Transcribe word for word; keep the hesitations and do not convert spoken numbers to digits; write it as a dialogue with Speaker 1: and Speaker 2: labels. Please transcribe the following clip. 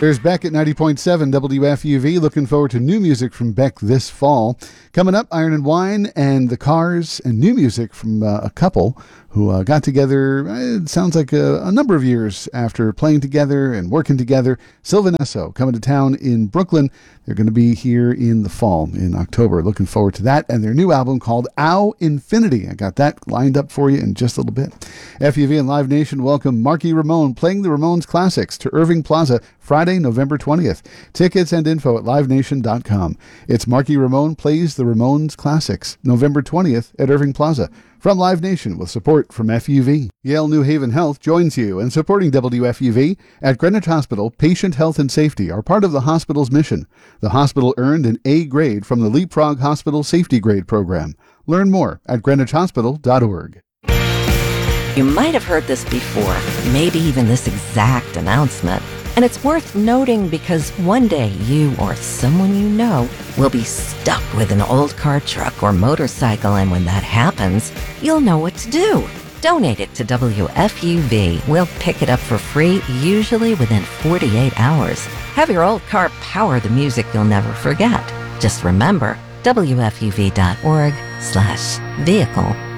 Speaker 1: There's Beck at ninety point seven W F U V. Looking forward to new music from Beck this fall. Coming up, Iron and Wine and The Cars, and new music from uh, a couple who uh, got together, it sounds like a, a number of years after playing together and working together. Sylvan Esso coming to town in Brooklyn. They're going to be here in the fall, in October. Looking forward to that. And their new album called Ow Infinity. I got that lined up for you in just a little bit. F U V and Live Nation welcome Marky Ramone playing the Ramones Classics to Irving Plaza Friday, November twentieth. Tickets and info at live nation dot com. It's Marky Ramone plays the Ramones Classics, November twentieth at Irving Plaza. From Live Nation with support from F U V. Yale New Haven Health joins you in supporting W F U V. At Greenwich Hospital, patient health and safety are part of the hospital's mission. The hospital earned an A grade from the Leapfrog Hospital Safety Grade Program. Learn more at greenwich hospital dot org.
Speaker 2: You might have heard this before, maybe even this exact announcement. And it's worth noting because one day you or someone you know will be stuck with an old car, truck, or motorcycle, and when that happens, you'll know what to do. Donate it to W F U V. We'll pick it up for free, usually within forty-eight hours. Have your old car power the music you'll never forget. Just remember, W F U V dot org slash vehicle